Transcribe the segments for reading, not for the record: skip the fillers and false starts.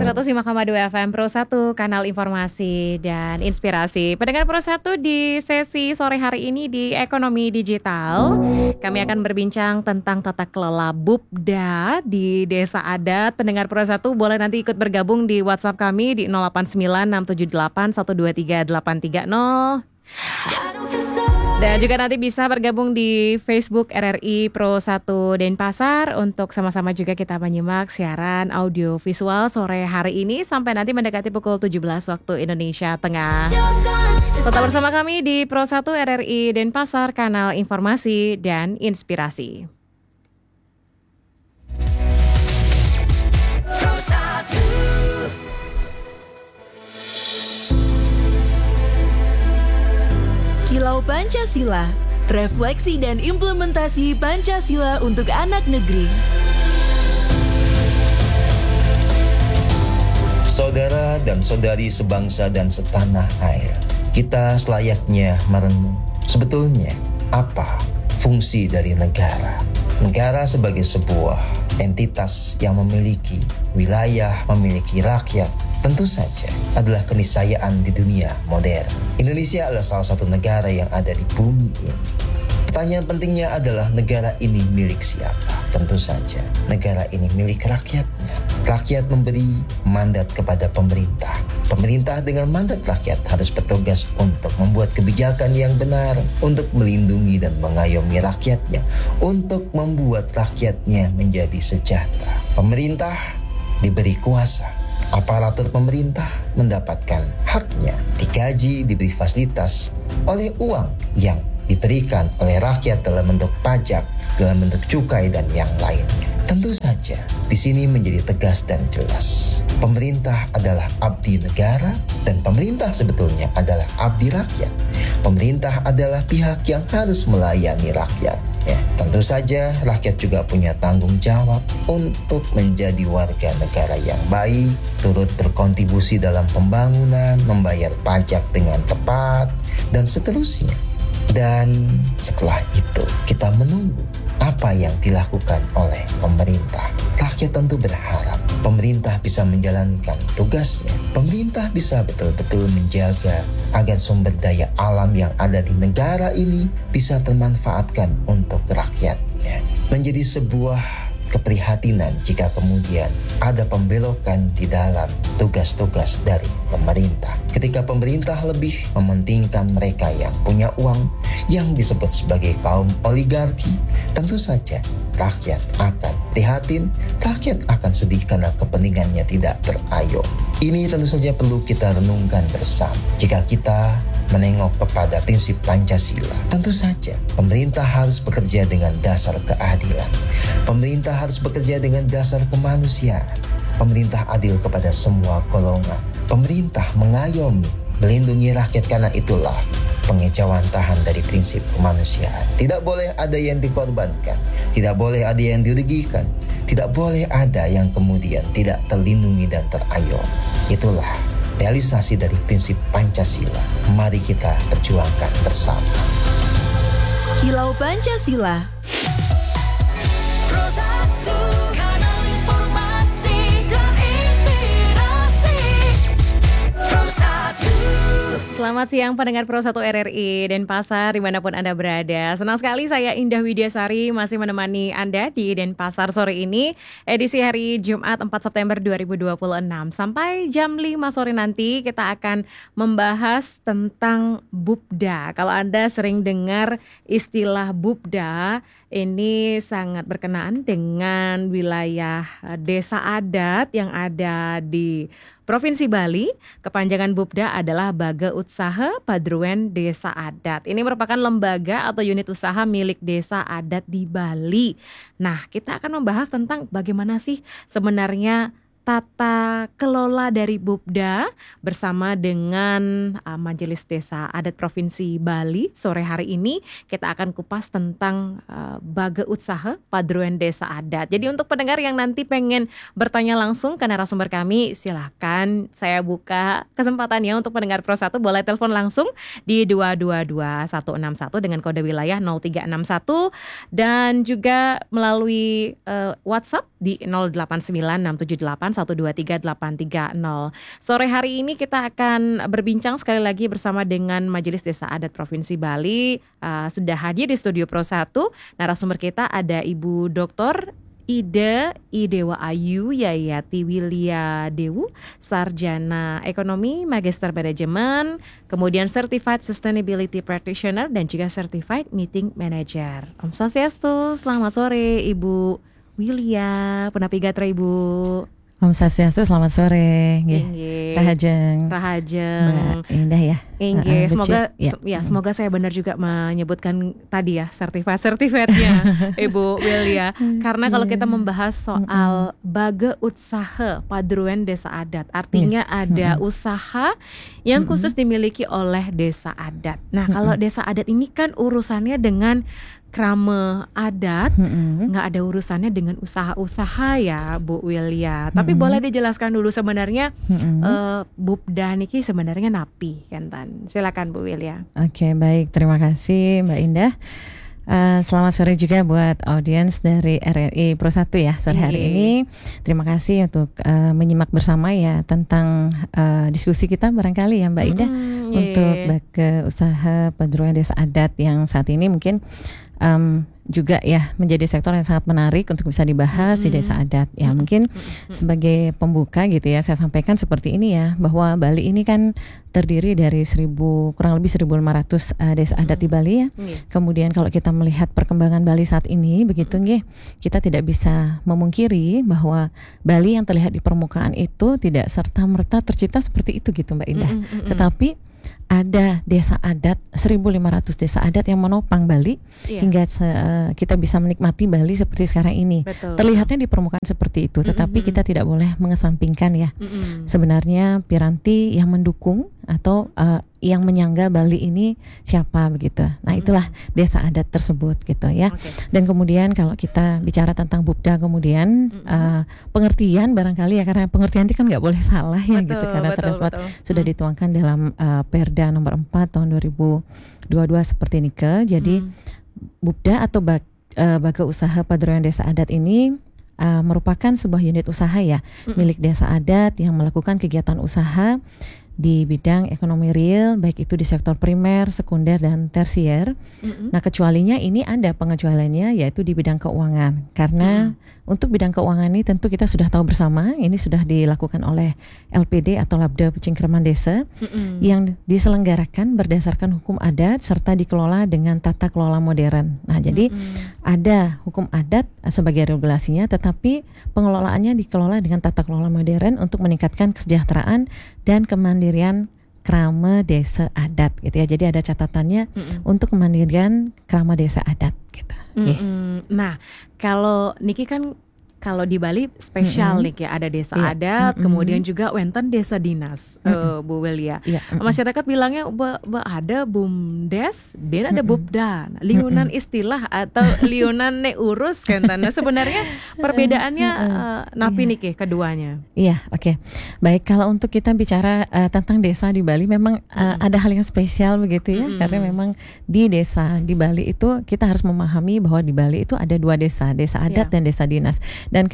105,2 FM Pro 1, kanal informasi dan inspirasi. Pendengar Pro 1, di sesi sore hari ini di Ekonomi Digital, kami akan berbincang tentang tata kelola BUPDA di desa adat. Pendengar Pro 1 boleh nanti ikut bergabung di WhatsApp kami di 089678123830. Dan juga nanti bisa bergabung di Facebook RRI Pro 1 Denpasar untuk sama-sama juga kita menyimak siaran audio visual sore hari ini sampai nanti mendekati pukul 17 waktu Indonesia Tengah. Tetap bersama kami di Pro 1 RRI Denpasar, kanal informasi dan inspirasi. Pro 1. Kilau Pancasila, refleksi dan implementasi Pancasila untuk anak negeri. Saudara dan saudari sebangsa dan setanah air, kita selayaknya merenung sebetulnya apa fungsi dari negara. Negara sebagai sebuah entitas yang memiliki wilayah, memiliki rakyat, tentu saja adalah keniscayaan di dunia modern. Indonesia adalah salah satu negara yang ada di bumi ini. Pertanyaan pentingnya adalah negara ini milik siapa? Tentu saja negara ini milik rakyatnya. Rakyat memberi mandat kepada pemerintah. Pemerintah dengan mandat rakyat harus bertugas untuk membuat kebijakan yang benar, untuk melindungi dan mengayomi rakyatnya, untuk membuat rakyatnya menjadi sejahtera. Pemerintah diberi kuasa. Aparatur pemerintah mendapatkan haknya, digaji, diberi fasilitas oleh uang yang diberikan oleh rakyat dalam bentuk pajak, dalam bentuk cukai dan yang lainnya. Tentu saja di sini menjadi tegas dan jelas. Pemerintah adalah abdi negara dan pemerintah sebetulnya adalah abdi rakyat. Pemerintah adalah pihak yang harus melayani rakyat. Ya, tentu saja rakyat juga punya tanggung jawab untuk menjadi warga negara yang baik, turut berkontribusi dalam pembangunan, membayar pajak dengan tepat, dan seterusnya. Dan setelah itu kita menunggu apa yang dilakukan oleh pemerintah. Rakyat tentu berharap pemerintah bisa menjalankan tugasnya. Pemerintah bisa betul-betul menjaga agar sumber daya alam yang ada di negara ini bisa termanfaatkan untuk rakyatnya. Menjadi sebuah keprihatinan jika kemudian ada pembelokan di dalam tugas-tugas dari pemerintah. Ketika pemerintah lebih mementingkan mereka yang punya uang, yang disebut sebagai kaum oligarki, tentu saja rakyat akan prihatin, rakyat akan sedih karena kepentingannya tidak terayomi. Ini tentu saja perlu kita renungkan bersama. Jika kita menengok kepada prinsip Pancasila, tentu saja pemerintah harus bekerja dengan dasar keadilan. Pemerintah harus bekerja dengan dasar kemanusiaan. Pemerintah adil kepada semua golongan. Pemerintah mengayomi, melindungi rakyat, karena itulah pengejauhan tahan dari prinsip kemanusiaan. Tidak boleh ada yang dikorbankan, tidak boleh ada yang dirugikan, tidak boleh ada yang kemudian tidak terlindungi dan terayomi. Itulah realisasi dari prinsip Pancasila. Mari kita perjuangkan bersama. Kilau Pancasila. Pro 1, kanal informasi dan inspirasi. Pro 1. Selamat siang pendengar Pro 1 RRI Denpasar dimanapun Anda berada. Senang sekali saya Indah Widyasari masih menemani Anda di Denpasar sore ini. Edisi hari Jumat 4 September 2026. Sampai jam 5 sore nanti kita akan membahas tentang BUPDA. Kalau Anda sering dengar istilah BUPDA, ini sangat berkenaan dengan wilayah desa adat yang ada di Provinsi Bali. Kepanjangan BUPDA adalah Baga Utsaha Padruan Desa Adat. Ini merupakan lembaga atau unit usaha milik desa adat di Bali. Nah, kita akan membahas tentang bagaimana sih sebenarnya tata kelola dari BUPDA bersama dengan Majelis Desa Adat Provinsi Bali. Sore hari ini kita akan kupas tentang Baga Utsaha Padruan Desa Adat. Jadi untuk pendengar yang nanti pengen bertanya langsung ke narasumber kami, silakan saya buka kesempatannya untuk pendengar Pro 1 boleh telepon langsung di 222-161 dengan kode wilayah 0361 dan juga melalui WhatsApp di 089678 08123830. Sore hari ini kita akan berbincang sekali lagi bersama dengan Majelis Desa Adat Provinsi Bali. Sudah hadir di studio Pro 1. Narasumber kita ada Ibu Dr. Ida Idewa Ayu Yayati Wilia Dewu, Sarjana Ekonomi, Magister Manajemen, kemudian Certified Sustainability Practitioner dan juga Certified Meeting Manager. Om Swastiastu, selamat sore Ibu Wilia, Punapigatra Ibu. Om Swastiastu, selamat sore. Inggih. Rahajeng. Rahajeng. Mbak Indah ya. Inggih. Semoga ya. semoga saya benar juga menyebutkan tadi ya sertifikatnya Ibu Wilia. Karena kalau kita membahas soal baga utsaha padruan desa adat, artinya ada usaha yang khusus dimiliki oleh desa adat. Nah, kalau desa adat ini kan urusannya dengan krama adat, nggak ada urusannya dengan usaha-usaha ya Bu Wilia. Tapi boleh dijelaskan dulu sebenarnya Bupda niki sebenarnya napi kan? Silakan Bu Wilia. Oke, baik, terima kasih Mbak Indah. Selamat sore juga buat audiens dari RRI Pro 1 ya sore hari ini. Terima kasih untuk menyimak bersama ya tentang diskusi kita barangkali ya Mbak Indah untuk baga usaha padruan desa adat yang saat ini mungkin juga ya menjadi sektor yang sangat menarik untuk bisa dibahas di desa adat ya. Mungkin sebagai pembuka gitu ya saya sampaikan seperti ini ya, bahwa Bali ini kan terdiri dari kurang lebih 1.500 desa adat di Bali ya. Kemudian kalau kita melihat perkembangan Bali saat ini begitu nggih, kita tidak bisa memungkiri bahwa Bali yang terlihat di permukaan itu tidak serta-merta tercipta seperti itu gitu Mbak Indah. Tetapi ada desa adat, 1.500 desa adat yang menopang Bali hingga kita bisa menikmati Bali seperti sekarang ini. Betul. Terlihatnya di permukaan seperti itu, tetapi kita tidak boleh mengesampingkan ya. Sebenarnya piranti yang mendukung atau yang menyangga Bali ini siapa begitu. Nah, itulah desa adat tersebut gitu ya. Dan kemudian kalau kita bicara tentang Bupda kemudian pengertian barangkali ya, karena pengertian itu kan nggak boleh salah ya gitu, karena terdapat sudah dituangkan dalam Perda nomor 4 tahun 2022 seperti ini ke. Jadi Bupda atau baga usaha padruan desa adat ini merupakan sebuah unit usaha ya milik desa adat yang melakukan kegiatan usaha di bidang ekonomi real, baik itu di sektor primer, sekunder, dan tersier. Nah, kecualinya ini ada pengecualiannya, yaitu di bidang keuangan. Karena untuk bidang keuangan ini tentu kita sudah tahu bersama, ini sudah dilakukan oleh LPD atau Labda Pecingkraman Desa yang diselenggarakan berdasarkan hukum adat serta dikelola dengan tata kelola modern. Nah, jadi ada hukum adat sebagai regulasinya, tetapi pengelolaannya dikelola dengan tata kelola modern untuk meningkatkan kesejahteraan dan kemandirian krama desa adat gitu ya. Jadi ada catatannya untuk kemandirian krama desa adat gitu. Nah, kalau niki kan kalau di Bali spesial nih ya, ada desa adat, kemudian juga wenten desa dinas, Bu Wilia. Masyarakat bilangnya ada bumdes, dan ada bupda. Liunan istilah atau liunan ne urus kan. Nah, sebenarnya perbedaannya napi nih keduanya. Iya, oke. Baik, kalau untuk kita bicara tentang desa di Bali memang ada hal yang spesial begitu ya, karena memang di desa di Bali itu kita harus memahami bahwa di Bali itu ada dua desa adat dan desa dinas. Dan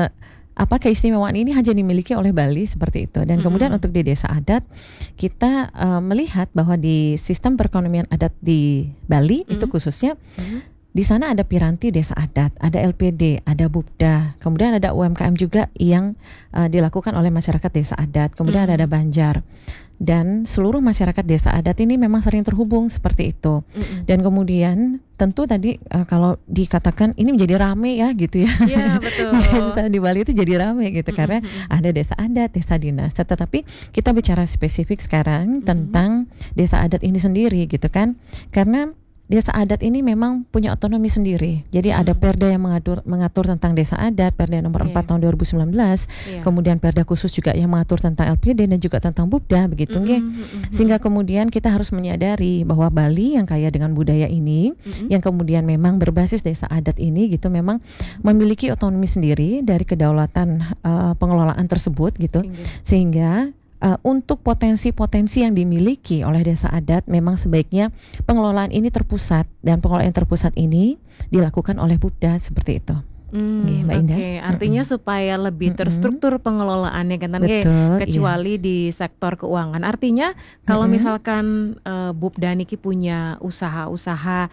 keistimewaan ini hanya dimiliki oleh Bali seperti itu. Dan kemudian untuk di desa adat kita melihat bahwa di sistem perekonomian adat di Bali itu khususnya di sana ada piranti desa adat, ada LPD, ada Bupda, kemudian ada UMKM juga yang dilakukan oleh masyarakat desa adat, kemudian ada Banjar. Dan seluruh masyarakat desa adat ini memang sering terhubung seperti itu. Dan kemudian tentu tadi kalau dikatakan ini menjadi rame ya gitu ya. Iya, betul. Di Bali itu jadi rame gitu karena ada desa adat, desa dinas. Tetapi kita bicara spesifik sekarang tentang desa adat ini sendiri gitu kan. Karena desa adat ini memang punya otonomi sendiri. Jadi ada perda yang mengatur tentang desa adat, Perda nomor 4 tahun 2019. Kemudian perda khusus juga yang mengatur tentang LPD dan juga tentang Bupda begitu nggih. Sehingga kemudian kita harus menyadari bahwa Bali yang kaya dengan budaya ini, yang kemudian memang berbasis desa adat ini gitu, memang memiliki otonomi sendiri dari kedaulatan pengelolaan tersebut gitu. Sehingga untuk potensi-potensi yang dimiliki oleh desa adat memang sebaiknya pengelolaan ini terpusat, dan pengelolaan terpusat ini dilakukan oleh Bupda seperti itu. Nggih, Mbak Indah. Oke, artinya supaya lebih terstruktur pengelolaannya kan nggih, Betul, kecuali di sektor keuangan. Artinya kalau misalkan Bupda niki punya usaha-usaha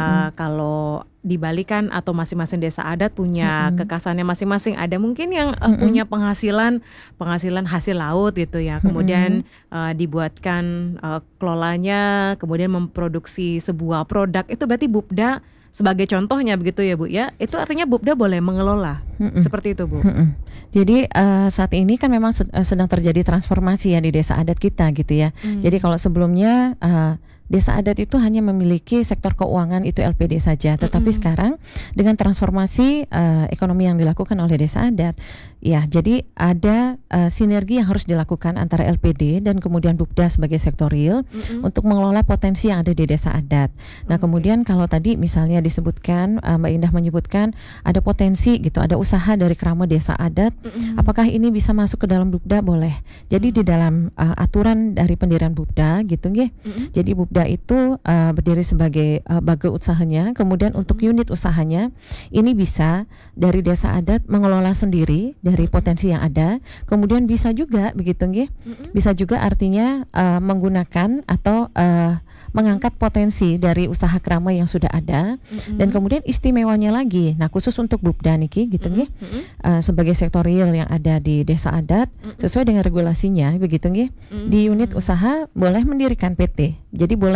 kalau di Bali kan atau masing-masing desa adat punya kekasannya masing-masing. Ada mungkin yang punya penghasilan hasil laut gitu ya. Kemudian dibuatkan kelolanya, kemudian memproduksi sebuah produk. Itu berarti Bupda sebagai contohnya begitu ya Bu ya. Itu artinya Bupda boleh mengelola seperti itu Bu. Jadi saat ini kan memang sedang terjadi transformasi ya di desa adat kita gitu ya. Jadi kalau sebelumnya desa adat itu hanya memiliki sektor keuangan itu LPD saja, tetapi sekarang dengan transformasi ekonomi yang dilakukan oleh desa adat, ya jadi ada sinergi yang harus dilakukan antara LPD dan kemudian Bupda sebagai sektor real untuk mengelola potensi yang ada di desa adat. Nah kemudian kalau tadi misalnya disebutkan Mbak Indah menyebutkan ada potensi gitu, ada usaha dari kerama desa adat, apakah ini bisa masuk ke dalam Bupda? Boleh. Jadi di dalam aturan dari pendirian Bupda gitu nggih. Jadi Bupda itu berdiri sebagai baga usahanya, kemudian untuk unit usahanya ini bisa dari desa adat mengelola sendiri dari potensi yang ada, kemudian bisa juga begitu nggih, bisa juga artinya menggunakan atau mengangkat potensi dari usaha kerama yang sudah ada, dan kemudian istimewanya lagi, nah khusus untuk Bupda niki gitu nggih, sebagai sektor real yang ada di desa adat sesuai dengan regulasinya begitu nggih, di unit usaha boleh mendirikan PT, jadi boleh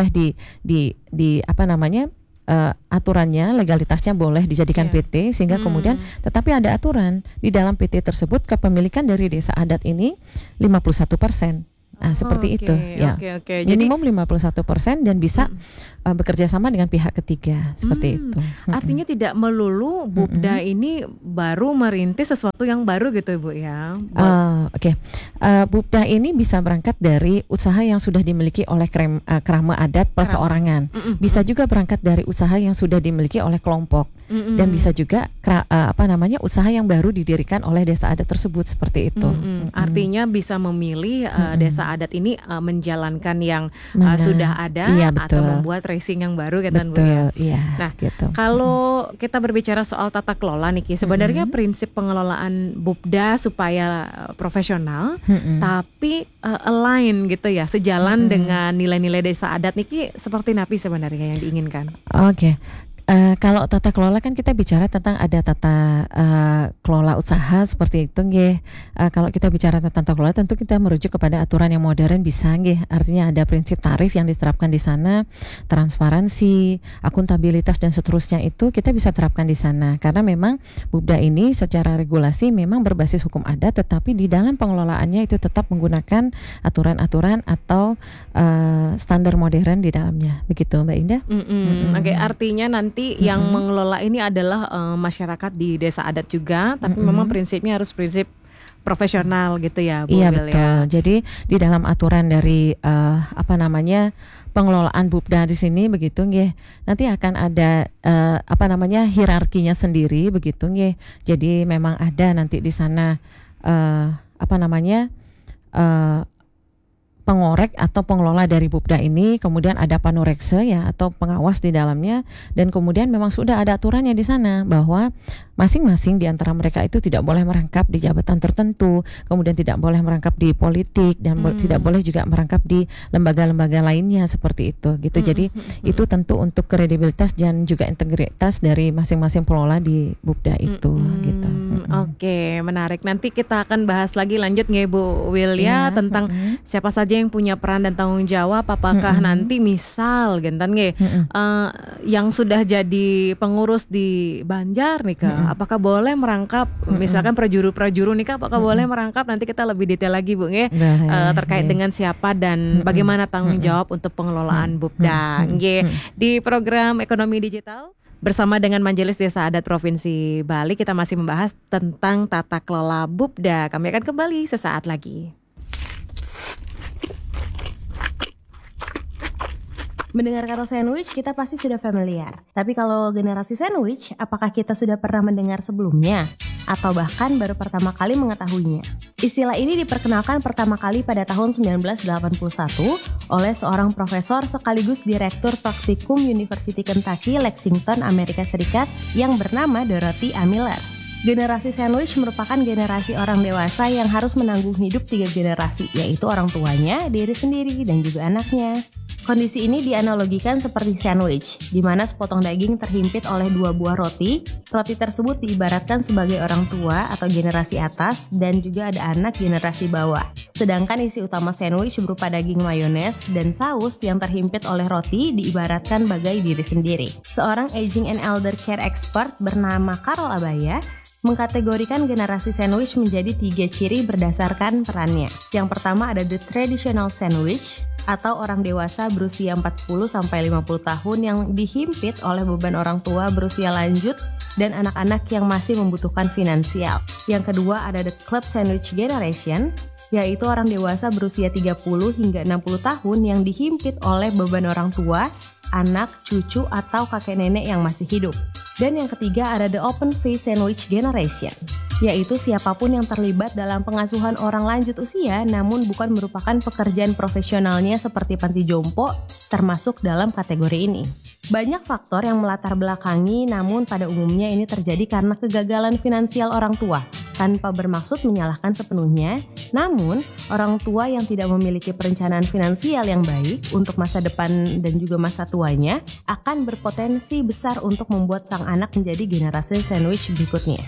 di apa namanya aturannya, legalitasnya boleh dijadikan PT sehingga kemudian tetapi ada aturan di dalam PT tersebut kepemilikan dari desa adat ini 51%. Nah seperti itu ya. Minimum 51% dan bisa bekerja sama dengan pihak ketiga seperti itu. Artinya tidak melulu Bupda ini baru merintis sesuatu yang baru gitu Ibu ya. Bupda ini bisa berangkat dari usaha yang sudah dimiliki oleh kerama adat perseorangan. Bisa juga berangkat dari usaha yang sudah dimiliki oleh kelompok. Dan bisa juga usaha yang baru didirikan oleh desa adat tersebut seperti itu. Artinya bisa memilih desa adat ini menjalankan yang sudah ada atau membuat racing yang baru kan Bu ya. Nah, gitu. Kalau kita berbicara soal tata kelola nih Ki, sebenarnya prinsip pengelolaan Bupda supaya profesional tapi align gitu ya, sejalan dengan nilai-nilai desa adat nih Ki, seperti napi sebenarnya yang diinginkan. Kalau tata kelola kan kita bicara tentang ada tata kelola usaha seperti itu nggih. Kalau kita bicara tentang tata kelola tentu kita merujuk kepada aturan yang modern bisa nggih. Artinya ada prinsip tarif yang diterapkan di sana, transparansi, akuntabilitas dan seterusnya itu kita bisa terapkan di sana. Karena memang Bupda ini secara regulasi memang berbasis hukum adat, tetapi di dalam pengelolaannya itu tetap menggunakan aturan-aturan atau standar modern di dalamnya. Begitu Mbak Indah? Oke, artinya nanti yang mengelola ini adalah masyarakat di desa adat juga, tapi memang prinsipnya harus prinsip profesional gitu ya Bu. Iya Wil, betul. ya. Jadi di dalam aturan dari pengelolaan Bupda di sini begitu nggih. Nanti akan ada hierarkinya sendiri begitu nggih. Jadi memang ada nanti di sana pengorek atau pengelola dari Bupda ini, kemudian ada panurekse ya atau pengawas di dalamnya, dan kemudian memang sudah ada aturannya di sana bahwa masing-masing di antara mereka itu tidak boleh merangkap di jabatan tertentu, kemudian tidak boleh merangkap di politik dan tidak boleh juga merangkap di lembaga-lembaga lainnya seperti itu gitu. Jadi itu tentu untuk kredibilitas dan juga integritas dari masing-masing pengelola di Bupda itu gitu. Oke, menarik. Nanti kita akan bahas lagi lanjut nggih Bu Wil ya tentang siapa saja yang punya peran dan tanggung jawab. Apakah nanti misal gentan nggih yang sudah jadi pengurus di Banjar nih Kak, apakah boleh merangkap misalkan prajuru-prajuru nih Kak, apakah boleh merangkap? Nanti kita lebih detail lagi Bu nggih terkait dengan siapa dan bagaimana tanggung jawab untuk pengelolaan Bupda nggih. Di program Ekonomi Digital bersama dengan Majelis Desa Adat Provinsi Bali, kita masih membahas tentang tata kelola Bupda. Kami akan kembali sesaat lagi. Mendengar kata sandwich, kita pasti sudah familiar. Tapi kalau generasi sandwich, apakah kita sudah pernah mendengar sebelumnya? Atau bahkan baru pertama kali mengetahuinya? Istilah ini diperkenalkan pertama kali pada tahun 1981 oleh seorang profesor sekaligus direktur praktikum University Kentucky, Lexington, Amerika Serikat yang bernama Dorothy A. Miller. Generasi sandwich merupakan generasi orang dewasa yang harus menanggung hidup 3 generasi, yaitu orang tuanya, diri sendiri, dan juga anaknya. Kondisi ini dianalogikan seperti sandwich, di mana sepotong daging terhimpit oleh 2 buah roti. Roti tersebut diibaratkan sebagai orang tua atau generasi atas, dan juga ada anak generasi bawah. Sedangkan isi utama sandwich berupa daging mayones dan saus yang terhimpit oleh roti diibaratkan bagai diri sendiri. Seorang aging and elder care expert bernama Carol Abaya mengkategorikan generasi sandwich menjadi 3 ciri berdasarkan perannya. Yang pertama ada the traditional sandwich, atau orang dewasa berusia 40-50 tahun yang dihimpit oleh beban orang tua berusia lanjut dan anak-anak yang masih membutuhkan finansial. Yang kedua ada the club sandwich generation, yaitu orang dewasa berusia 30 hingga 60 tahun yang dihimpit oleh beban orang tua, anak, cucu, atau kakek nenek yang masih hidup. Dan yang ketiga ada the open face sandwich generation, yaitu siapapun yang terlibat dalam pengasuhan orang lanjut usia namun bukan merupakan pekerjaan profesionalnya seperti panti jompo termasuk dalam kategori ini. Banyak faktor yang melatar belakangi, namun pada umumnya ini terjadi karena kegagalan finansial orang tua. Tanpa bermaksud menyalahkan sepenuhnya, namun orang tua yang tidak memiliki perencanaan finansial yang baik untuk masa depan dan juga masa tuanya akan berpotensi besar untuk membuat sang anak menjadi generasi sandwich berikutnya.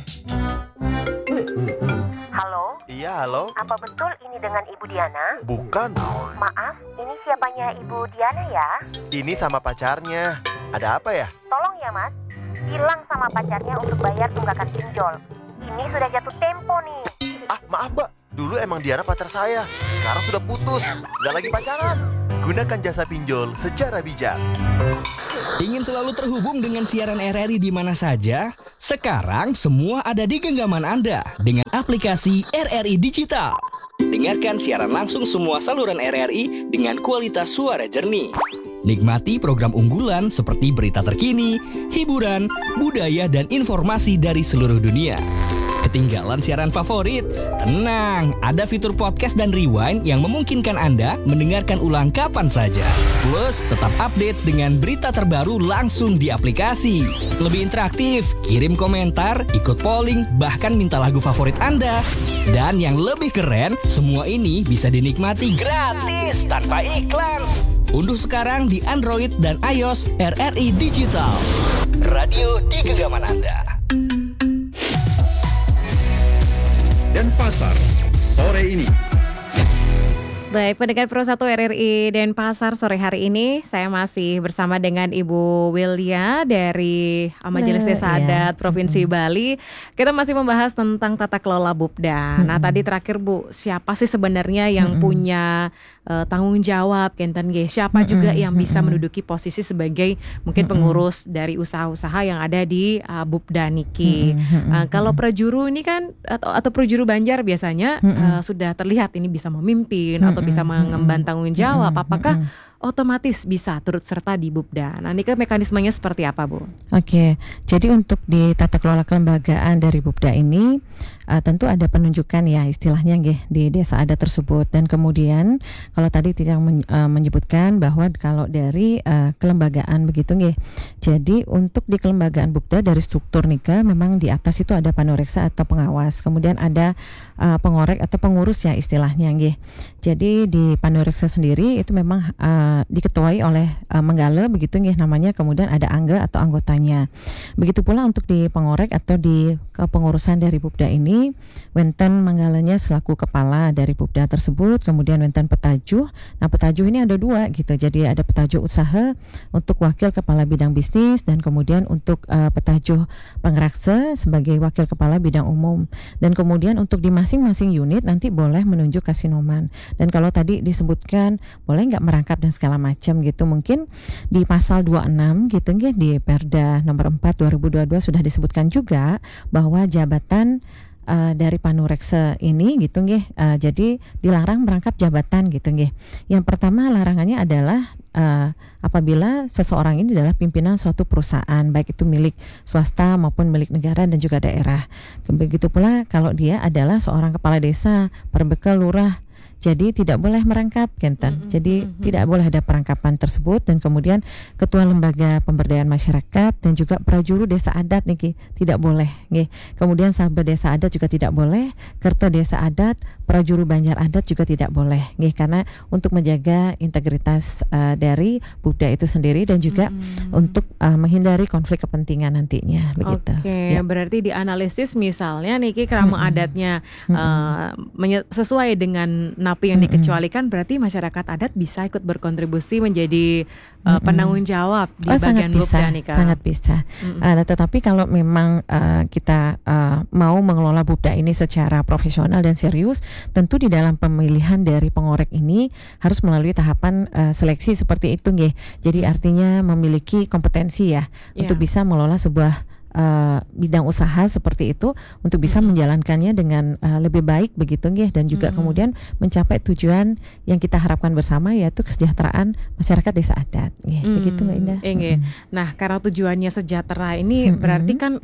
Halo? Iya, halo? Apa betul ini dengan Ibu Diana? Bukan. Maaf, ini siapanya Ibu Diana ya? Ini sama pacarnya. Ada apa ya? Tolong ya Mas, bilang sama pacarnya untuk bayar tunggakan pinjol. Ini sudah jatuh tempo nih. Ah, maaf mbak. Dulu emang Diana pacar saya. Sekarang sudah putus. Nggak lagi pacaran. Gunakan jasa pinjol secara bijak. Ingin selalu terhubung dengan siaran RRI di mana saja? Sekarang semua ada di genggaman Anda dengan aplikasi RRI Digital. Dengarkan siaran langsung semua saluran RRI dengan kualitas suara jernih. Nikmati program unggulan seperti berita terkini, hiburan, budaya, dan informasi dari seluruh dunia. Ketinggalan siaran favorit? Tenang, ada fitur podcast dan rewind yang memungkinkan Anda mendengarkan ulang kapan saja. Plus, tetap update dengan berita terbaru langsung di aplikasi. Lebih interaktif, kirim komentar, ikut polling, bahkan minta lagu favorit Anda. Dan yang lebih keren, semua ini bisa dinikmati gratis tanpa iklan. Unduh sekarang di Android dan iOS RRI Digital. Radio di genggaman Anda. Dan pasar sore ini. Baik, pendengar Pro 1 RRI Denpasar sore hari ini saya masih bersama dengan Ibu Wilya dari Majelis Desa Adat Provinsi Bali. Kita masih membahas tentang tata kelola Bupda. Nah, tadi terakhir Bu, siapa sih sebenarnya yang punya tanggung jawab Kenten G? Siapa juga yang bisa menduduki posisi sebagai mungkin pengurus dari usaha-usaha yang ada di Bupda Niki. Kalau prajuru ini kan atau prajuru Banjar biasanya sudah terlihat ini bisa memimpin atau bisa mengemban tanggung jawab. Apakah otomatis bisa turut serta di Bupda? Nah, ini kan mekanismenya seperti apa, Bu? Oke, jadi untuk di tata kelola kelembagaan dari Bupda ini tentu ada penunjukan ya istilahnya di desa adat tersebut. Dan kemudian kalau tadi tidak menyebutkan bahwa kalau dari kelembagaan begitu nggih. Jadi untuk di kelembagaan Bupda dari struktur Nika memang di atas itu ada panoreksa atau pengawas. Kemudian ada pengorek atau pengurus ya istilahnya nggih. Jadi di panoreksa sendiri itu memang diketuai oleh Menggala begitu nggih namanya, kemudian ada angga atau anggotanya. Begitu pula untuk di pengorek atau di kepengurusan dari Bupda ini, wenten Menggalanya selaku kepala dari Bupda tersebut, kemudian wenten petajuh. Nah, petajuh ini ada 2 gitu. Jadi ada petajuh usaha untuk wakil kepala bidang bisnis dan kemudian untuk petajuh pengraksa sebagai wakil kepala bidang umum. Dan kemudian untuk di masing-masing unit nanti boleh menunjuk kasinoman. Dan kalau tadi disebutkan boleh nggak merangkap dan segala macam gitu, mungkin di pasal 26 gitu nggih di Perda nomor 4 2022 sudah disebutkan juga bahwa jabatan dari panureksa ini gitu nggih. Jadi dilarang merangkap jabatan gitu nggih. Yang pertama larangannya adalah apabila seseorang ini adalah pimpinan suatu perusahaan, baik itu milik swasta maupun milik negara dan juga daerah. Begitu pula kalau dia adalah seorang kepala desa, perbekal, lurah. Jadi tidak boleh merangkap, Kenten. Jadi tidak boleh ada perangkapan tersebut. Dan kemudian ketua lembaga pemberdayaan masyarakat dan juga prajuru desa adat nih tidak boleh. Nih. Kemudian sahabat desa adat juga tidak boleh. Kerto desa adat, prajuru banjar adat juga tidak boleh. Nih, karena untuk menjaga integritas dari Bupda itu sendiri dan juga untuk menghindari konflik kepentingan nantinya. Begitu. Oke, Ya. berarti dianalisis misalnya niki kerama adatnya sesuai dengan napi yang dikecualikan, berarti masyarakat adat bisa ikut berkontribusi menjadi penanggung jawab di bagian Bupda nih Kak. Sangat bisa. Tetapi kalau memang kita mau mengelola Bupda ini secara profesional dan serius, tentu di dalam pemilihan dari pengorek ini harus melalui tahapan seleksi seperti itu nggih. Jadi artinya memiliki kompetensi ya untuk bisa mengelola sebuah bidang usaha seperti itu untuk bisa menjalankannya dengan lebih baik begitu nggih, dan juga kemudian mencapai tujuan yang kita harapkan bersama, yaitu kesejahteraan masyarakat desa adat nggih. Begitu Mbak Indah. Nah, karena tujuannya sejahtera ini berarti kan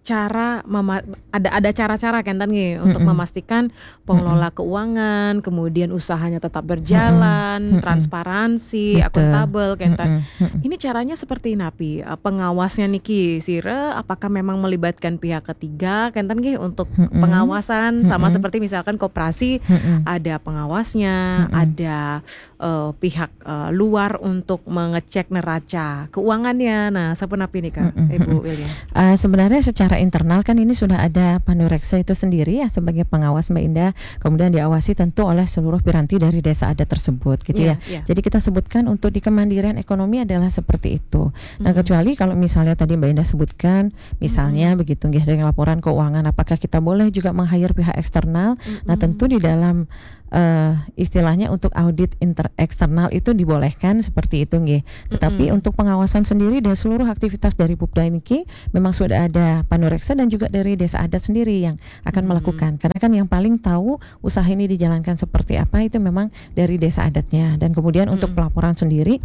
ada cara-cara kan nih untuk memastikan pengelola keuangan, kemudian usahanya tetap berjalan, transparansi, akuntabel kan. Ini caranya seperti napi. Pengawasnya niki sire apakah memang melibatkan pihak ketiga kenten nggih untuk pengawasan, sama seperti misalkan koperasi ada pengawasnya, ada pihak luar untuk mengecek neraca keuangannya. Nah, sapunapi nih Kak, Ibu William. Sebenarnya secara internal kan ini sudah ada panureksa itu sendiri ya sebagai pengawas Mbak Indah, kemudian diawasi tentu oleh seluruh piranti dari desa adat tersebut gitu ya. Jadi kita sebutkan untuk di kemandirian ekonomi adalah seperti itu. Nah, kecuali kalau misalnya tadi Mbak Indah sebutkan misalnya begitu nggih dengan laporan keuangan, apakah kita boleh juga meng-hire pihak eksternal? Nah, tentu di dalam istilahnya untuk audit eksternal itu dibolehkan seperti itu nggih. Tetapi untuk pengawasan sendiri dari seluruh aktivitas dari Bupda ini memang sudah ada panureksa dan juga dari desa adat sendiri yang akan melakukan. Karena kan yang paling tahu usaha ini dijalankan seperti apa itu memang dari desa adatnya. Dan kemudian untuk pelaporan sendiri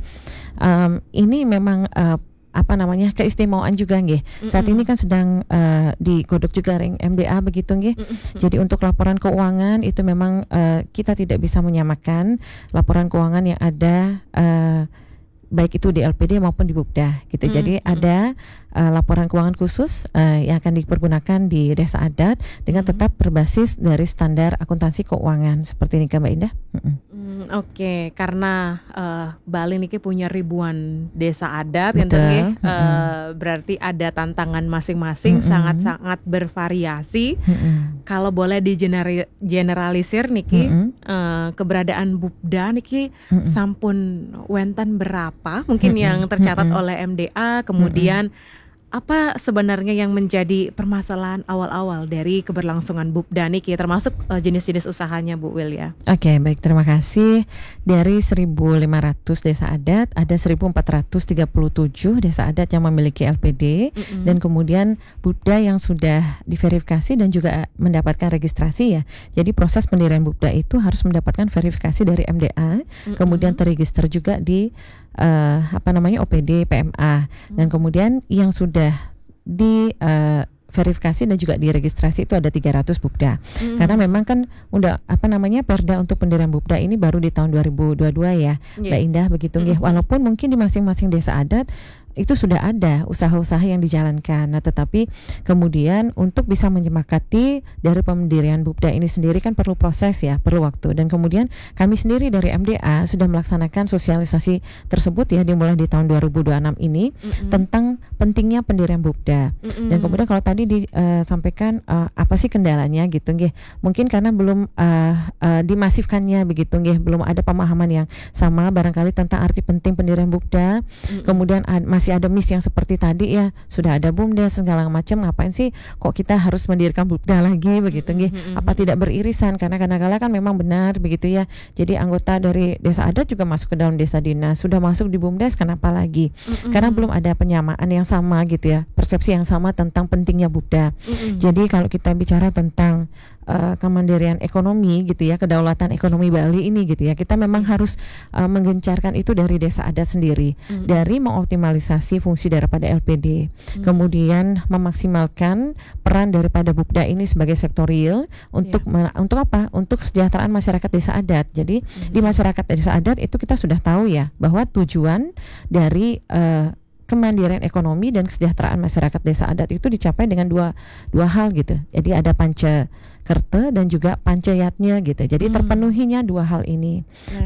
ini memang keistimewaan juga nggih. Saat ini kan sedang digodok juga ring MDA begitu nggih. Jadi untuk laporan keuangan itu memang kita tidak bisa menyamakan laporan keuangan yang ada baik itu di LPD maupun di Bupda gitu. Jadi ada laporan keuangan khusus yang akan dipergunakan di desa adat dengan tetap berbasis dari standar akuntansi keuangan seperti ini Mbak Indah. Oke, karena Bali niki punya ribuan desa adat kan berarti ada tantangan masing-masing, sangat-sangat bervariasi. Kalau boleh digeneralisir niki keberadaan Bupda niki sampun wenten berapa mungkin yang tercatat oleh MDA, kemudian apa sebenarnya yang menjadi permasalahan awal-awal dari keberlangsungan Bupda niki, termasuk jenis-jenis usahanya Bu Wil ya? Oke, baik, terima kasih. Dari 1.500 desa adat ada 1.437 desa adat yang memiliki LPD dan kemudian Bupda yang sudah diverifikasi dan juga mendapatkan registrasi ya. Jadi proses pendirian Bupda itu harus mendapatkan verifikasi dari MDA, kemudian terregister juga di OPD PMA, dan kemudian yang sudah di verifikasi dan juga diregistrasi itu ada 300 Bupda. Karena memang kan udah Perda untuk pendirian Bupda ini baru di tahun 2022 ya, Mbak Indah begitu nggih. Walaupun mungkin di masing-masing desa adat itu sudah ada usaha-usaha yang dijalankan. Nah, tetapi kemudian untuk bisa menyepakati dari pendirian Bupda ini sendiri kan perlu proses ya, perlu waktu. Dan kemudian kami sendiri dari MDA sudah melaksanakan sosialisasi tersebut ya dimulai di tahun 2026 ini tentang pentingnya pendirian Bupda. Dan kemudian kalau tadi disampaikan apa sih kendalanya gitu nggih. Mungkin karena belum dimasifkannya begitu nggih, belum ada pemahaman yang sama barangkali tentang arti penting pendirian Bupda. Kemudian masih ada miss yang seperti tadi ya, sudah ada BUMDes segala macam, ngapain sih kok kita harus mendirikan BUMDes lagi begitu nggih? Apa tidak beririsan? Karena kadang-kala kan memang benar begitu ya. Jadi anggota dari desa adat juga masuk ke dalam desa dinas, sudah masuk di BUMDes, kenapa lagi? Karena belum ada penyamaan yang sama gitu ya, persepsi yang sama tentang pentingnya BUMDes. Jadi kalau kita bicara tentang kemandirian ekonomi gitu ya, kedaulatan ekonomi Bali ini gitu ya, kita memang harus menggencarkan itu dari desa adat sendiri, dari mengoptimalisasi fungsi daripada LPD, kemudian memaksimalkan peran daripada BUMDes ini sebagai sektor real untuk untuk apa? Untuk kesejahteraan masyarakat desa adat. Jadi di masyarakat desa adat itu kita sudah tahu ya bahwa tujuan dari kemandirian ekonomi dan kesejahteraan masyarakat desa adat itu dicapai dengan dua hal gitu. Jadi ada pancakerta dan juga pancayatnya gitu. Jadi terpenuhinya dua hal ini.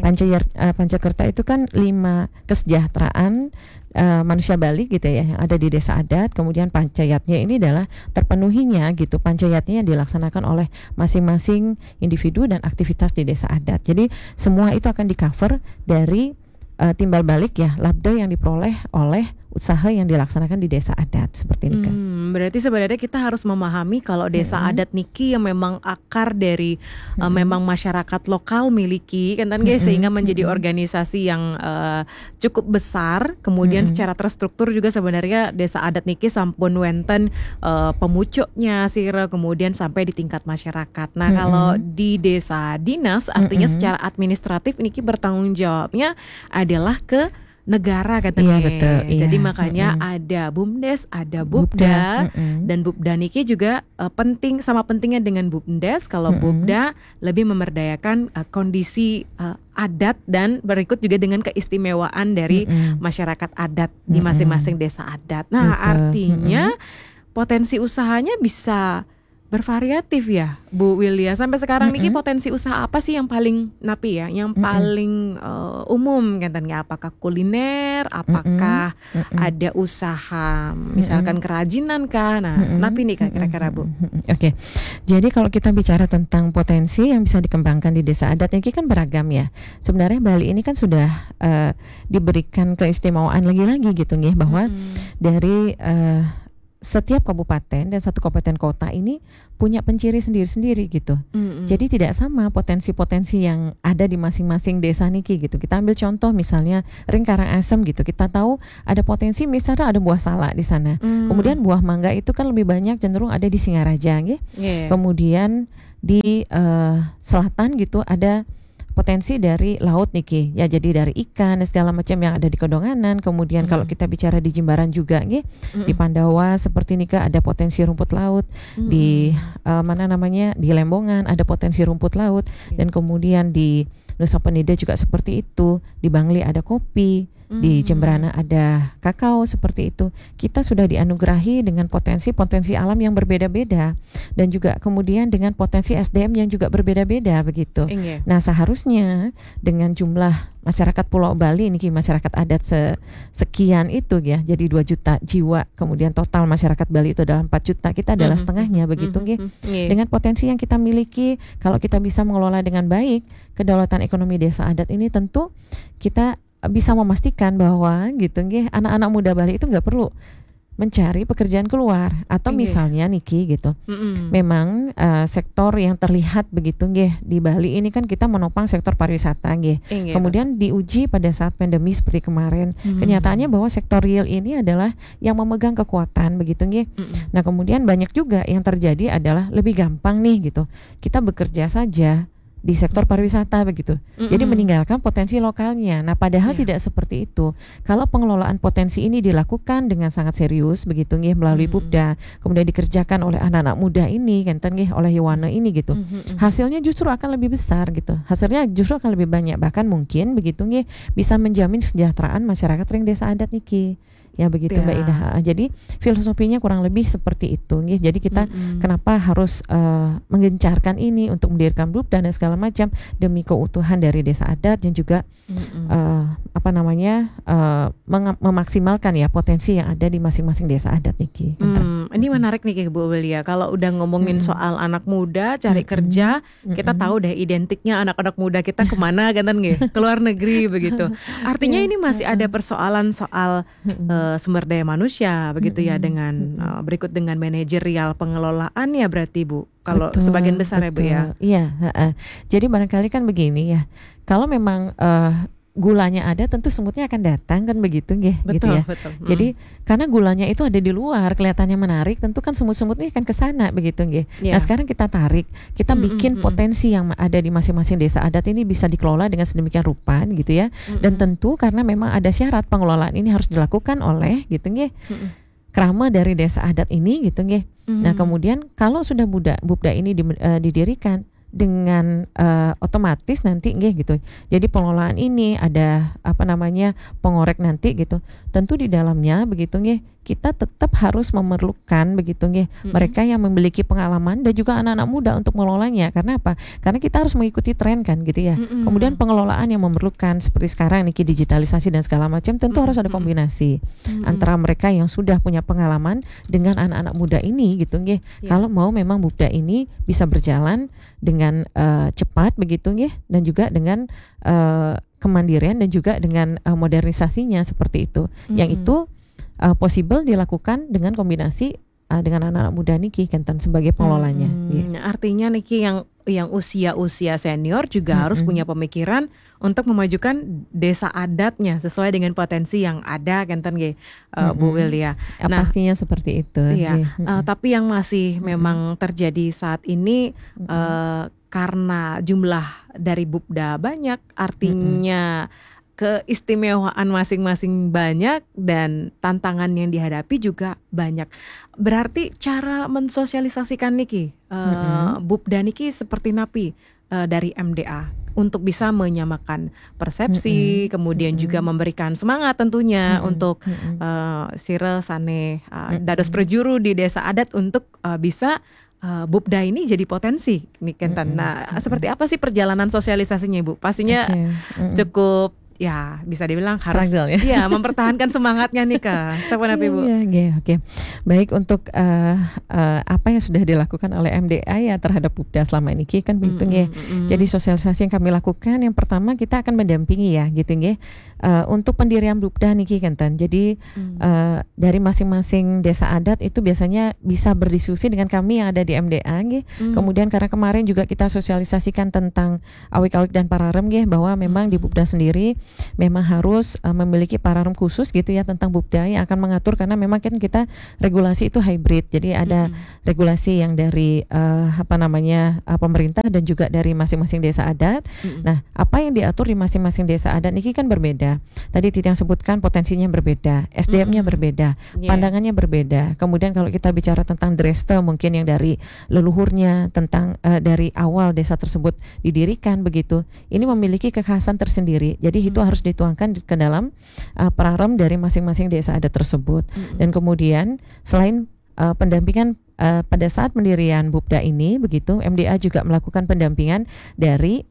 Pancakerta itu kan 5 kesejahteraan manusia Bali gitu ya yang ada di desa adat. Kemudian pancayatnya ini adalah terpenuhinya gitu. Pancayatnya yang dilaksanakan oleh masing-masing individu dan aktivitas di desa adat. Jadi semua itu akan di-cover dari timbal balik ya labda yang diperoleh oleh usaha yang dilaksanakan di desa adat seperti ini kan. Berarti sebenarnya kita harus memahami kalau desa adat niki yang memang akar dari memang masyarakat lokal miliki kan guys, sehingga menjadi organisasi yang cukup besar. Kemudian secara terstruktur juga sebenarnya desa adat niki sampun wenten pemucuknya sira, kemudian sampai di tingkat masyarakat. Nah kalau di desa dinas artinya secara administratif niki bertanggung jawabnya adalah ke negara katanya. Betul, Jadi makanya ada BUMDes, ada BUMDa, dan BUMDa niki juga penting, sama pentingnya dengan BUMDes. Kalau BUMDa lebih memberdayakan kondisi adat dan berikut juga dengan keistimewaan dari masyarakat adat di masing-masing desa adat. Nah, artinya potensi usahanya bisa bervariatif ya Bu Wilya. Sampai sekarang niki potensi usaha apa sih yang paling napi ya, yang paling umum katanya? Apakah kuliner, apakah ada usaha misalkan kerajinan kah? Nah, napi nih kira-kira Bu. Oke. Jadi kalau kita bicara tentang potensi yang bisa dikembangkan di desa adat ini kan beragam ya. Sebenarnya Bali ini kan sudah diberikan keistimewaan lagi-lagi gitu nih, bahwa dari setiap kabupaten dan satu kabupaten kota ini punya penciri sendiri-sendiri gitu. Jadi tidak sama potensi-potensi yang ada di masing-masing desa niki gitu. Kita ambil contoh misalnya Ring Karangasem gitu. Kita tahu ada potensi misalnya ada buah salak di sana. Kemudian buah mangga itu kan lebih banyak cenderung ada di Singaraja gitu. Kemudian di selatan gitu ada potensi dari laut niki ya, jadi dari ikan dan segala macam yang ada di Kedonganan. Kemudian kalau kita bicara di Jimbaran juga nih, di Pandawa seperti nika ada potensi rumput laut. Di di Lembongan ada potensi rumput laut. Dan kemudian di Nusa Penida juga seperti itu. Di Bangli ada kopi, di Jemberana ada kakao seperti itu. Kita sudah dianugerahi dengan potensi-potensi alam yang berbeda-beda, dan juga kemudian dengan potensi SDM yang juga berbeda-beda begitu. Nah, seharusnya dengan jumlah masyarakat Pulau Bali ini, masyarakat adat sekian itu ya, jadi 2 juta jiwa, kemudian total masyarakat Bali itu adalah 4 juta, kita adalah setengahnya begitu Dengan potensi yang kita miliki, kalau kita bisa mengelola dengan baik kedaulatan ekonomi desa adat ini, tentu kita bisa memastikan bahwa gitu anak-anak muda Bali itu nggak perlu mencari pekerjaan keluar atau misalnya niki gitu. Memang sektor yang terlihat begitu di Bali ini kan kita menopang sektor pariwisata Kemudian diuji pada saat pandemi seperti kemarin. Kenyataannya bahwa sektor real ini adalah yang memegang kekuatan begitu Nah, kemudian banyak juga yang terjadi adalah lebih gampang nih gitu. Kita bekerja saja di sektor pariwisata begitu. Jadi meninggalkan potensi lokalnya. Nah, padahal tidak seperti itu. Kalau pengelolaan potensi ini dilakukan dengan sangat serius begitu melalui BUMDa, kemudian dikerjakan oleh anak-anak muda ini oleh Yuwana ini gitu. Hasilnya justru akan lebih besar gitu. Hasilnya justru akan lebih banyak, bahkan mungkin begitu bisa menjamin kesejahteraan masyarakat ring desa adat niki. Ya begitu Mbak Ida. Jadi filosofinya kurang lebih seperti itu. Jadi kita kenapa harus menggencarkan ini untuk mendirikan BUMDa dan segala macam demi keutuhan dari desa adat, dan juga memaksimalkan ya potensi yang ada di masing-masing desa adat Niki. Ini menarik nih Bu Belia. Kalau udah ngomongin soal anak muda cari kerja, kita tahu deh identiknya anak-anak muda kita kemana kan nggih? Ke luar negeri begitu. Artinya ini masih ada persoalan soal sumber daya manusia begitu ya dengan berikut dengan manajerial pengelolaan ya berarti Bu. Kalau sebagian besar ya Bu ya. Iya, jadi barangkali kan begini ya. Kalau memang gulanya ada, tentu semutnya akan datang kan begitu nggih, gitu ya. Betul. Jadi karena gulanya itu ada di luar, kelihatannya menarik, tentu kan semut-semutnya akan ke sana begitu nggih. Nah, sekarang kita tarik, kita bikin potensi yang ada di masing-masing desa adat ini bisa dikelola dengan sedemikian rupa gitu ya. Dan tentu karena memang ada syarat pengelolaan ini harus dilakukan oleh gitu nggih. Krama dari desa adat ini gitu nggih. Nah, kemudian kalau sudah Bupda ini didirikan dengan otomatis nanti nggih gitu. Jadi pengelolaan ini ada pengorek nanti gitu. Tentu di dalamnya begitu nggih kita tetap harus memerlukan begitu nggih mereka yang memiliki pengalaman dan juga anak-anak muda untuk mengelolanya. Karena apa? Karena kita harus mengikuti tren kan gitu ya. Kemudian pengelolaan yang memerlukan seperti sekarang niki digitalisasi dan segala macam tentu harus ada kombinasi antara mereka yang sudah punya pengalaman dengan anak-anak muda ini gitu nggih. Kalau mau memang Bupda ini bisa berjalan dengan cepat begitu nggih dan juga dengan kemandirian dan juga dengan modernisasinya seperti itu. Yang itu possible dilakukan dengan kombinasi dengan anak-anak muda niki Kenten sebagai pengelolanya. Artinya niki yang usia senior juga harus punya pemikiran untuk memajukan desa adatnya sesuai dengan potensi yang ada Kenten nggih, Bu Belia. Nah, pastinya seperti itu. Iya. Tapi yang masih memang terjadi saat ini karena jumlah dari Bupda banyak, artinya keistimewaan masing-masing banyak dan tantangan yang dihadapi juga banyak. Berarti cara mensosialisasikan niki Bupda niki seperti napi dari MDA untuk bisa menyamakan persepsi, kemudian juga memberikan semangat tentunya untuk sire sane dados perjuru di desa adat untuk bisa Bupda ini jadi potensi nih Kenten. Nah, seperti apa sih perjalanan sosialisasinya Ibu? Pastinya cukup ya bisa dibilang harus mempertahankan semangatnya nih Kak. Siapa Ibu? Oke. Baik, untuk apa yang sudah dilakukan oleh MDA ya terhadap Bupda selama ini kan begitu nggih. Jadi sosialisasi yang kami lakukan yang pertama kita akan mendampingi ya gitu nggih. Untuk pendirian Bupda niki Kenten. Jadi dari masing-masing desa adat itu biasanya bisa berdiskusi dengan kami yang ada di MDA nggih. Kemudian karena kemarin juga kita sosialisasikan tentang awik-awik dan pararem nggih bahwa memang di Bupda sendiri memang harus memiliki pararem khusus gitu ya tentang Bupda yang akan mengatur karena memang kan kita regulasi itu hybrid. Jadi ada regulasi yang dari pemerintah dan juga dari masing-masing desa adat. Nah, apa yang diatur di masing-masing desa adat niki kan berbeda. Tadi Titi yang sebutkan potensinya berbeda, SDM-nya berbeda, pandangannya berbeda. Kemudian kalau kita bicara tentang Dreste mungkin yang dari leluhurnya tentang dari awal desa tersebut didirikan begitu. Ini memiliki kekhasan tersendiri. Jadi itu harus dituangkan ke dalam pararem dari masing-masing desa adat tersebut. Dan kemudian selain pendampingan pada saat pendirian Bupda ini begitu, MDA juga melakukan pendampingan dari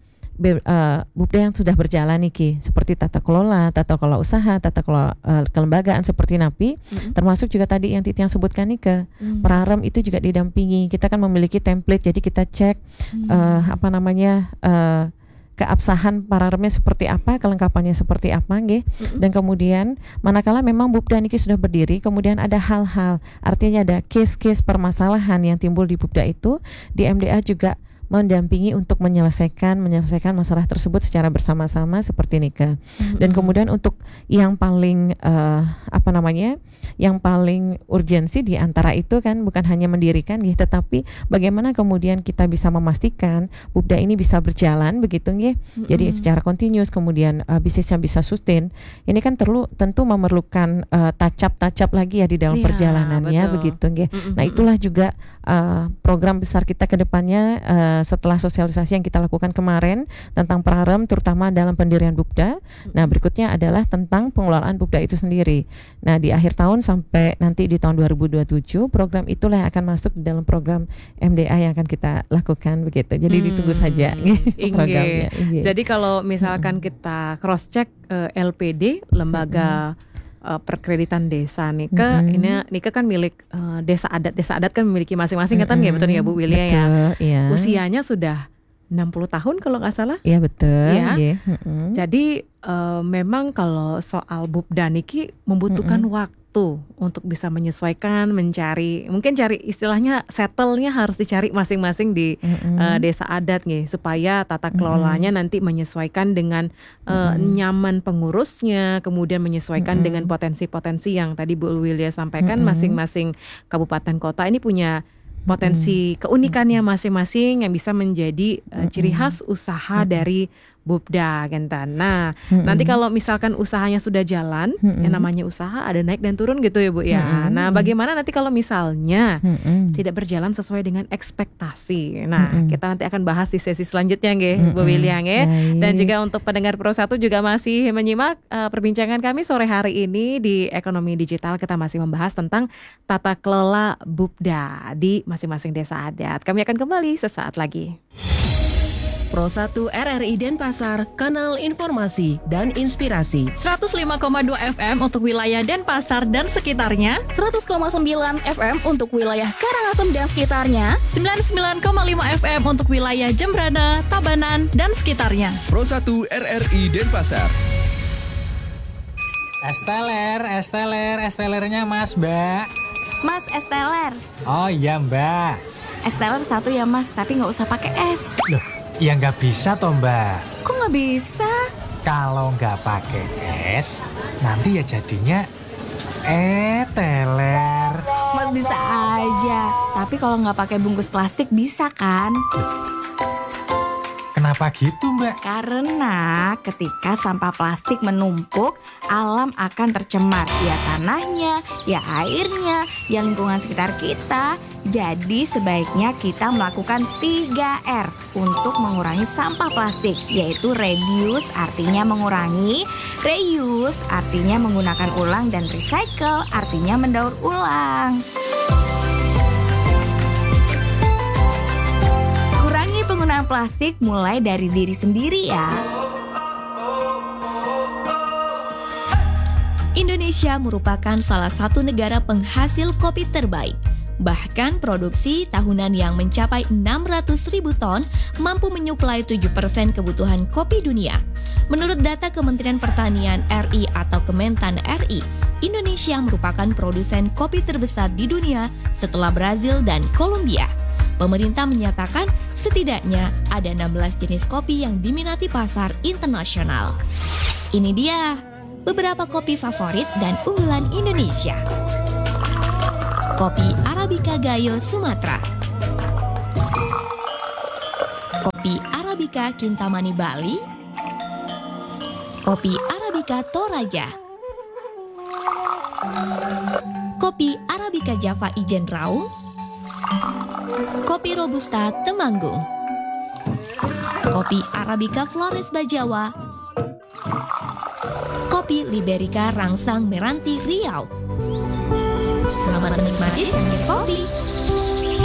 Bupda yang sudah berjalan niki seperti tata kelola usaha, tata kelola kelembagaan seperti NAPI, termasuk juga tadi yang Titi yang sebutkan nih ke pararem itu juga didampingi. Kita kan memiliki template, jadi kita cek keabsahan pararemnya seperti apa, kelengkapannya seperti apa nggih. Dan kemudian manakala memang Bupda niki sudah berdiri, kemudian ada hal-hal, artinya ada case-case permasalahan yang timbul di Bupda itu, di MDA juga mendampingi untuk menyelesaikan masalah tersebut secara bersama-sama seperti nikah. Dan kemudian untuk yang paling yang paling urgensi di antara itu kan bukan hanya mendirikan gitu, tetapi bagaimana kemudian kita bisa memastikan Bupda ini bisa berjalan begitu nggih. Jadi secara continuous, kemudian bisnisnya bisa sustain. Ini kan tentu memerlukan touch-up lagi ya di dalam perjalanannya begitu nggih. Nah, itulah juga program besar kita ke depannya setelah sosialisasi yang kita lakukan kemarin tentang Prarem terutama dalam pendirian Bupda. Nah, berikutnya adalah tentang pengelolaan Bupda itu sendiri. Nah, di akhir tahun sampai nanti di tahun 2027 program itulah yang akan masuk di dalam program MDA yang akan kita lakukan begitu. Jadi ditunggu saja programnya. Jadi kalau misalkan kita cross check LPD lembaga perkreditan desa Nike, Nike kan milik desa adat kan memiliki masing-masing kan ya, betul ya Bu Wilya ya. Iya. Usianya sudah 60 tahun kalau nggak salah. Iya betul. Ya. Jadi memang kalau soal Bupda Niki membutuhkan waktu untuk bisa menyesuaikan, mungkin cari istilahnya settle-nya harus dicari masing-masing di desa adat nih, supaya tata kelolanya nanti menyesuaikan dengan nyaman pengurusnya, kemudian menyesuaikan dengan potensi-potensi yang tadi Bu Wilya sampaikan. Masing-masing kabupaten kota ini punya potensi keunikannya masing-masing yang bisa menjadi ciri khas usaha dari Bupda Gentan. Nah, nanti kalau misalkan usahanya sudah jalan, yang namanya usaha ada naik dan turun gitu ya Bu ya. Nah, bagaimana nanti kalau misalnya tidak berjalan sesuai dengan ekspektasi? Nah, kita nanti akan bahas di sesi selanjutnya nggih, Bu Wilya nggih. Dan juga untuk pendengar Pro 1 juga masih menyimak perbincangan kami sore hari ini di Ekonomi Digital. Kita masih membahas tentang tata kelola Bupda di masing-masing desa adat. Kami akan kembali sesaat lagi. Pro 1 RRI Denpasar, kanal informasi dan inspirasi. 105,2 FM untuk wilayah Denpasar dan sekitarnya, 100,9 FM untuk wilayah Karangasem dan sekitarnya, 99,5 FM untuk wilayah Jembrana, Tabanan, dan sekitarnya. Pro 1 RRI Denpasar. Estelernya Mas, Mbak. Mas, esteler. Oh iya, Mbak. Esteler 1 ya Mas, tapi nggak usah pakai es. Loh, ya nggak bisa toh, Mbak. Kok nggak bisa? Kalau nggak pakai es, nanti ya jadinya teler. Mas bisa aja, tapi kalau nggak pakai bungkus plastik bisa kan? Kenapa gitu, Mbak? Karena ketika sampah plastik menumpuk, alam akan tercemar. Ya tanahnya, ya airnya, ya lingkungan sekitar kita. Jadi sebaiknya kita melakukan 3R untuk mengurangi sampah plastik, yaitu reduce artinya mengurangi, reuse artinya menggunakan ulang, dan recycle artinya mendaur ulang. Kurangi penggunaan plastik mulai dari diri sendiri ya. Indonesia merupakan salah satu negara penghasil kopi terbaik. Bahkan produksi tahunan yang mencapai 600.000 ton mampu menyuplai 7% kebutuhan kopi dunia. Menurut data Kementerian Pertanian RI atau Kementan RI, Indonesia merupakan produsen kopi terbesar di dunia setelah Brazil dan Kolombia. Pemerintah menyatakan setidaknya ada 16 jenis kopi yang diminati pasar internasional. Ini dia beberapa kopi favorit dan unggulan Indonesia. Kopi Arabica Gayo Sumatera, kopi Arabica Kintamani Bali, kopi Arabica Toraja, kopi Arabica Java Ijen Raung, kopi Robusta Temanggung, kopi Arabica Flores Bajawa, kopi Liberica Rangsang Meranti Riau. Selamat menikmati secangkir kopi.